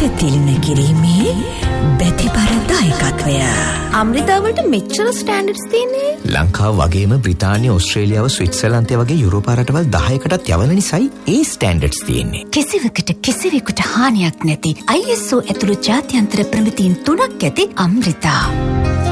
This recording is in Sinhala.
තිලින කිරීමේ බැතිබර දායකත්වය. අමෘතාවලට මෙච්චර ස්ටෑන්ඩඩ්ස් තියෙන්නේ. ලංකාව වගේම බ්‍රිතාන්‍ය, ඕස්ට්‍රේලියාව, ස්විට්සර්ලන්තය වගේ යුරෝපා රටවල් 10කටත් යවන නිසායි ඒ ස්ටෑන්ඩඩ්ස් තියෙන්නේ. කිසිවකට කිසිවෙකුට හානියක් නැති ISO ඇතුළු ජාත්‍යන්තර ප්‍රමිතීන් 3ක් ඇති අමෘතා.